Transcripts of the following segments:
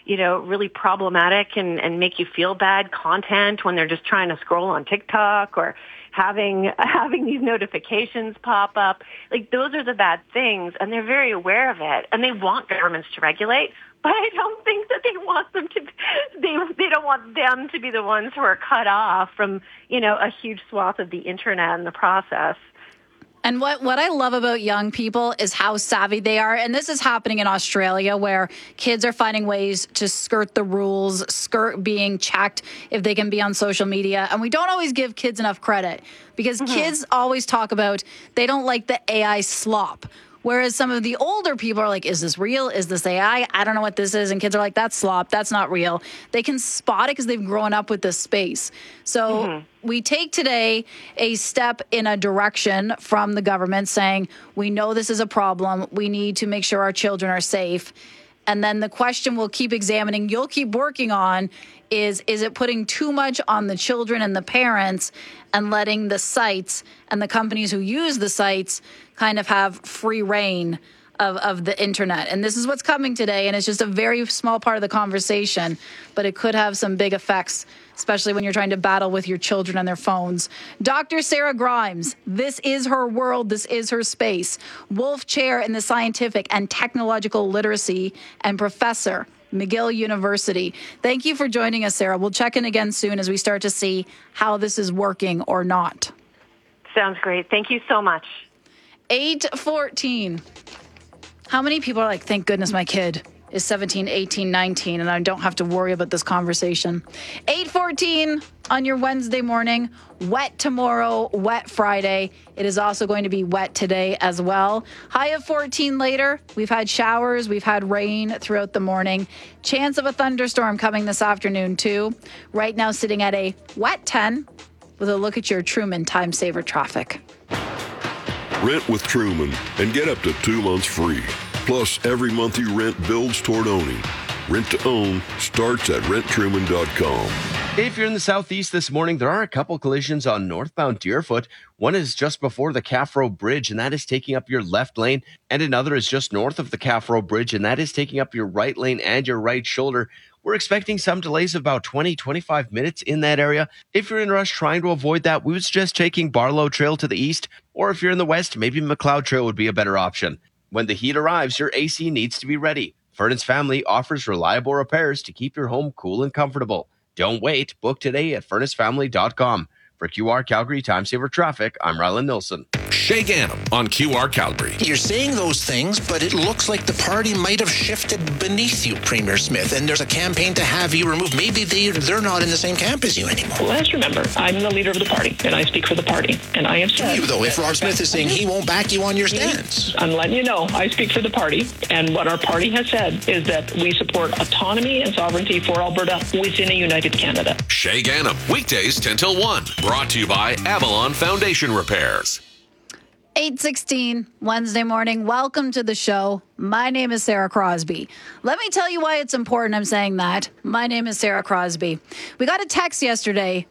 really problematic and make you feel bad content when they're just trying to scroll on TikTok or having these notifications pop up. Like, those are the bad things, and they're very aware of it, and they want governments to regulate. But I don't think that they want them to. They don't want them to be the ones who are cut off from a huge swath of the internet in the process. And what I love about young people is how savvy they are. And this is happening in Australia, where kids are finding ways to skirt the rules, skirt being checked if they can be on social media. And we don't always give kids enough credit, because kids always talk about they don't like the AI slop. Whereas some of the older people are like, is this real? Is this AI? I don't know what this is. And kids are like, that's slop. That's not real. They can spot it because they've grown up with this space. So we take today a step in a direction from the government saying, we know this is a problem. We need to make sure our children are safe. And then the question we'll keep examining, you'll keep working on, is it putting too much on the children and the parents and letting the sites and the companies who use the sites kind of have free reign of the internet? And this is what's coming today, and it's just a very small part of the conversation, but it could have some big effects, especially when you're trying to battle with your children and their phones. Dr. Sarah Grimes, this is her world, this is her space. Wolf Chair in the Scientific and Technological Literacy and Professor, McGill University. Thank you for joining us, Sarah. We'll check in again soon as we start to see how this is working or not. Sounds great. Thank you so much. 8:14. How many people are like, thank goodness my kid is 17, 18, 19, and I don't have to worry about this conversation. 8:14 on your Wednesday morning. Wet tomorrow, wet Friday. It is also going to be wet today as well. High of 14 later. We've had showers. We've had rain throughout the morning. Chance of a thunderstorm coming this afternoon too. Right now sitting at a wet 10 with a look at your Truman time saver traffic. Rent with Truman and get up to 2 months free. Plus, every month you rent builds toward owning. Rent to own starts at renttruman.com. If you're in the southeast this morning, there are a couple collisions on northbound Deerfoot. One is just before the Caffro Bridge, and that is taking up your left lane. And another is just north of the Caffro Bridge, and that is taking up your right lane and your right shoulder. We're expecting some delays of about 20-25 minutes in that area. If you're in a rush trying to avoid that, we would suggest taking Barlow Trail to the east. Or if you're in the west, maybe McLeod Trail would be a better option. When the heat arrives, your AC needs to be ready. Furnace Family offers reliable repairs to keep your home cool and comfortable. Don't wait. Book today at furnacefamily.com. For QR Calgary Time Saver Traffic, I'm Rylan Nilsson. Shay Ganem on QR Calgary. You're saying those things, but it looks like the party might have shifted beneath you, Premier Smith, and there's a campaign to have you removed. Maybe they're not in the same camp as you anymore. Well, let's remember, I'm the leader of the party, and I speak for the party. And I have said... You, though, if Rob Smith is saying he won't back you on your stance. I'm letting you know, I speak for the party, and what our party has said is that we support autonomy and sovereignty for Alberta within a united Canada. Shay Ganem, weekdays 10 till 1. Brought to you by Avalon Foundation Repairs. 8:16 Wednesday morning. Welcome to the show. My name is Sarah Crosby. Let me tell you why it's important I'm saying that. My name is Sarah Crosby. We got a text yesterday,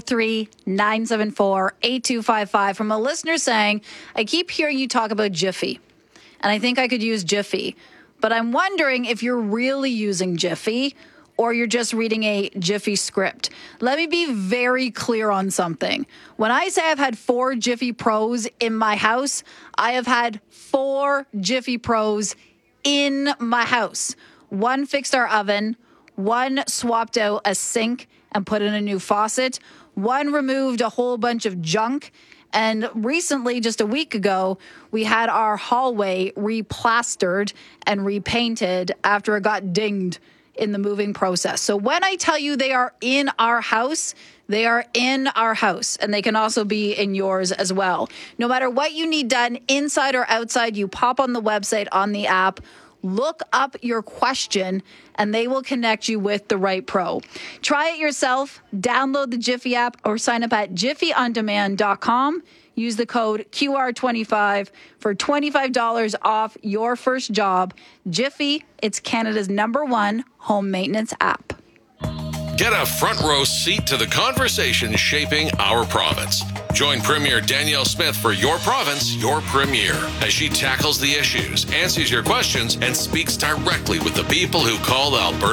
403-974-8255, from a listener saying, I keep hearing you talk about Jiffy, and I think I could use Jiffy, but I'm wondering if you're really using Jiffy or you're just reading a Jiffy script. Let me be very clear on something. When I say I've had 4 Jiffy Pros in my house, I have had 4 Jiffy Pros in my house. 1 fixed our oven, 1 swapped out a sink and put in a new faucet, 1 removed a whole bunch of junk, and recently, just a week ago, we had our hallway replastered and repainted after it got dinged in the moving process. So when I tell you they are in our house, they are in our house, and they can also be in yours as well. No matter what you need done, inside or outside, you pop on the website, on the app, look up your question, and they will connect you with the right pro. Try it yourself, download the Jiffy app, or sign up at jiffyondemand.com. Use the code QR25 for $25 off your first job. Jiffy, it's Canada's #1 home maintenance app. Get a front row seat to the conversation shaping our province. Join Premier Danielle Smith for Your Province, Your Premier, as she tackles the issues, answers your questions, and speaks directly with the people who call Alberta